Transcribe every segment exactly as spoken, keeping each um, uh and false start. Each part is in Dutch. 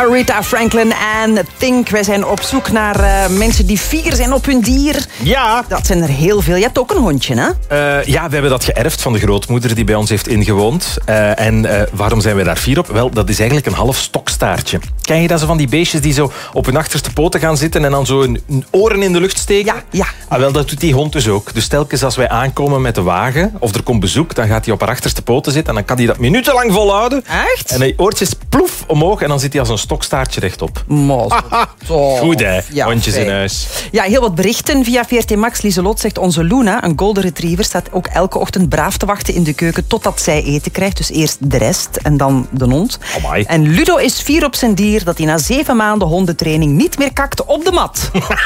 Aretha Franklin en Think. Wij zijn op zoek naar uh, mensen die fier zijn op hun dier. Ja. Dat zijn er heel veel. Je hebt ook een hondje, hè? Uh, ja, we hebben dat geërfd van de grootmoeder die bij ons heeft ingewoond. Uh, en uh, waarom zijn we daar fier op? Wel, dat is eigenlijk een half stokstaartje. Ken je dat zo van die beestjes die zo op hun achterste poten gaan zitten en dan zo hun, hun oren in de lucht steken? Ja, ja. Ah, wel, dat doet die hond dus ook. Dus telkens als wij aankomen met de wagen, of er komt bezoek, dan gaat hij op haar achterste poten zitten en dan kan hij dat minutenlang volhouden. Echt? En die oortjes ploef omhoog en dan zit hij als een stokstaartje rechtop. Mos. Goed, hè? Ja, hondjes fijn. in huis. Ja, heel wat berichten via V R T Max. Lieselot zegt, onze Luna, een golden retriever, staat ook elke ochtend braaf te wachten in de keuken totdat zij eten krijgt. Dus eerst de rest en dan de hond. Amai. En Ludo is fier op zijn dier dat hij na zeven maanden hondentraining niet meer kakt op de mat.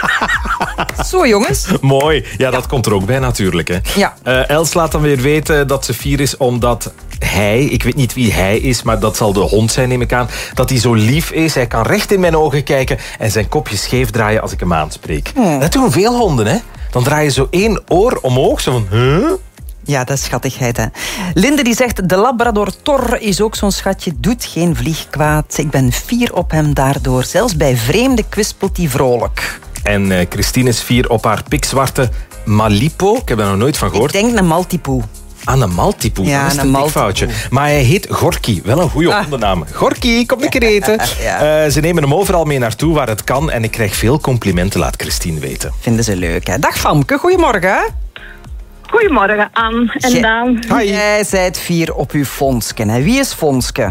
Zo, jongens. Mooi. Ja, dat komt er ook bij natuurlijk. Hè. Ja. Uh, Els laat dan weer weten dat ze fier is omdat hij, ik weet niet wie hij is, maar dat zal de hond zijn, neem ik aan, dat hij zo lief is. Hij kan recht in mijn ogen kijken en zijn kopje scheef draaien als ik hem aanspreek. Hmm. Dat doen veel honden, hè. Dan draai je zo één oor omhoog, zo van... Huh? Ja, dat is schattigheid, hè. Linde die zegt, de Labrador Tor is ook zo'n schatje, doet geen vlieg kwaad. Ik ben fier op hem daardoor. Zelfs bij vreemden kwispelt hij vrolijk. En uh, Christine is fier op haar pikzwarte Malipo. Ik heb daar nog nooit van gehoord. Ik denk een Maltipoe. Ah, een Maltipoe. Ja, dat is een een dik Maltipoe. foutje. Maar hij heet Gorky. Wel een goede Ah. hondennaam. Gorky, kom een keer eten. Ja. Uh, ze nemen hem overal mee naartoe waar het kan. En ik krijg veel complimenten, laat Christine weten. Vinden ze leuk, hè. Dag Famke, goedemorgen. Hè? Goedemorgen, Anne en Jij- Daan. Hi. Jij zijt fier op uw Fonske, hè. Wie is Fonske?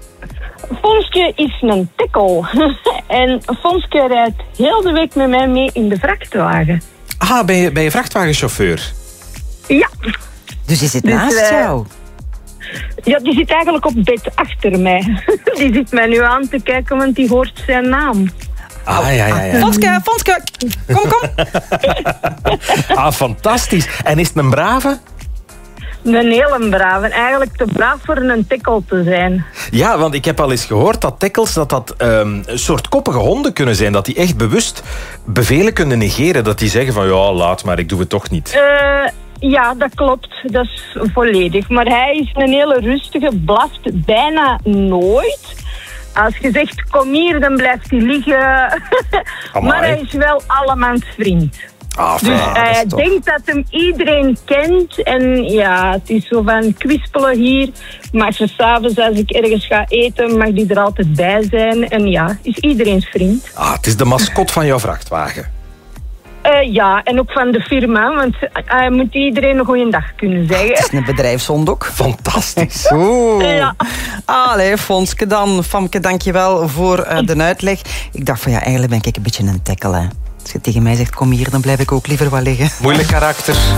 Fonske is een tikkel. En Fonske rijdt heel de week met mij mee in de vrachtwagen. Ah, ben je, ben je vrachtwagenchauffeur? Ja, Dus die zit Dus, naast eh, jou. ja, die zit eigenlijk op bed achter mij. Die zit mij nu aan te kijken, want die hoort zijn naam. Ah, ja, ja, ja. Fonske, Fonske, kom, kom. Ah, fantastisch. En is het een brave? Een hele brave. Eigenlijk te braaf voor een tikkel te zijn. Ja, want ik heb al eens gehoord dat tekkels dat dat um, een soort koppige honden kunnen zijn. Dat die echt bewust bevelen kunnen negeren. Dat die zeggen van, ja, laat maar, ik doe het toch niet. Eh, ja, dat klopt. Dat is volledig. Maar hij is een hele rustige, blaft bijna nooit. Als je zegt, kom hier, dan blijft hij liggen. Amai. Maar hij is wel allemans vriend. Ah, fijn. Dus dat hij is toch- denkt dat hem iedereen kent. En ja, het is zo van kwispelen hier. Maar ze 's avonds als ik ergens ga eten, mag die er altijd bij zijn. En ja, is iedereen's vriend. Ah, het is de mascot van jouw vrachtwagen. Uh, ja, en ook van de firma, want hij moet iedereen een goeie dag kunnen zeggen. Het is een bedrijfshond ook. Fantastisch. Oeh. Ja. Allee, Fonske dan. Famke, dankjewel voor uh, de uitleg. Ik dacht van ja, eigenlijk ben ik een beetje een tekkel, hè. Als je tegen mij zegt, kom hier, dan blijf ik ook liever wel liggen. Moeilijk karakter.